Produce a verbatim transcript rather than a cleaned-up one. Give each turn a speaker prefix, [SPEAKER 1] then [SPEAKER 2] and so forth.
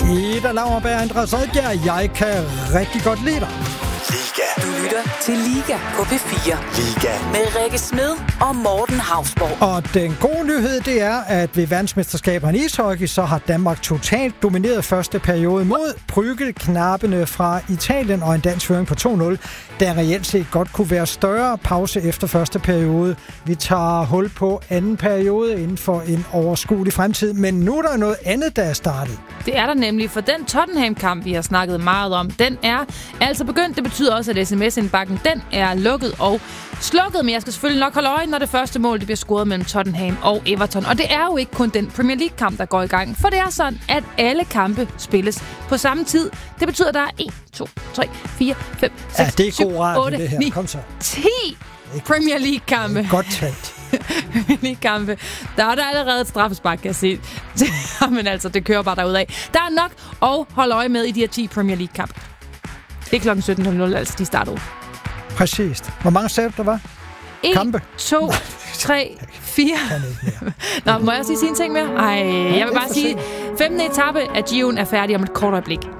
[SPEAKER 1] Peter Lauerberg, Andreas Odbjerg. Jeg kan rigtig godt lide dig.
[SPEAKER 2] Liga. Du lytter til Liga på P fire. Liga. Med Rikke Smed og Morten Hausborg.
[SPEAKER 1] Og den gode nyhed, det er, at ved verdensmesterskaberne i ishockey, så har Danmark totalt domineret første periode mod Brygge-knappene fra Italien og en dansk føring på to nul, der reelt set godt kunne være større pause efter første periode. Vi tager hul på anden periode inden for en overskuelig fremtid, men nu er der noget andet, der er startet.
[SPEAKER 3] Det er der nemlig, for den Tottenham-kamp, vi har snakket meget om, den er altså begyndt. Det betyder også, at sms-indbakken, den er lukket og slukket, men jeg skal selvfølgelig nok holde øje, når det første mål det bliver scoret mellem Tottenham og Everton. Og det er jo ikke kun den Premier League-kamp, der går i gang, for det er sådan, at alle kampe spilles på samme tid. Det betyder, at der er en, to, tre, fire, fem, seks, syv, otte, ni, ti Premier League-kampe.
[SPEAKER 1] Godt talt.
[SPEAKER 3] Premier-kampe. Der er der allerede et straffespark, kan jeg se. Men altså, det kører bare derudad. Der er nok at holde øje med i de her ti Premier League-kampe. Det er klokken sytten nul nul, altså de startede.
[SPEAKER 1] Præcis. Hvor mange sagde der var?
[SPEAKER 3] en,
[SPEAKER 1] kampe?
[SPEAKER 3] to, tre, fire. Nå, må jeg også sige en ting mere? Ej, jeg vil bare sige, femtende etape af Giroen er færdig om et kort øjeblik.